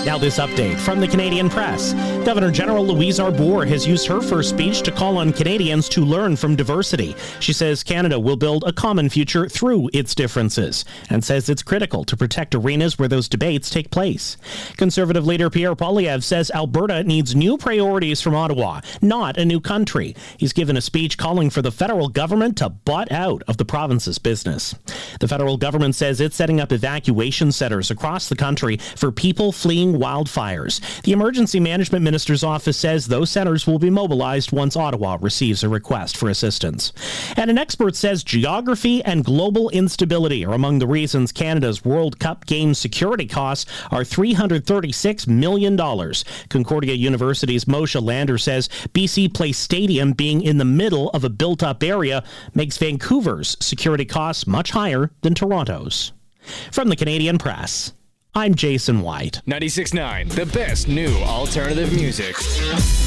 Now this update from the Canadian Press. Governor General Louise Arbour has used her first speech to call on Canadians to learn from diversity. She says Canada will build a common future through its differences and says it's critical to protect arenas where those debates take place. Conservative leader Pierre Poilievre says Alberta needs new priorities from Ottawa, not a new country. He's given a speech calling for the federal government to butt out of the province's business. The federal government says it's setting up evacuation centers across the country for people fleeing wildfires. The Emergency Management Minister's office says those centers will be mobilized once Ottawa receives a request for assistance. And an expert says geography and global instability are among the reasons Canada's World Cup game security costs are $336 million. Concordia University's Moshe Lander says BC Place Stadium being in the middle of a built-up area makes Vancouver's security costs much higher than Toronto's. From the Canadian Press, I'm Jason White. 96.9, the best new alternative music.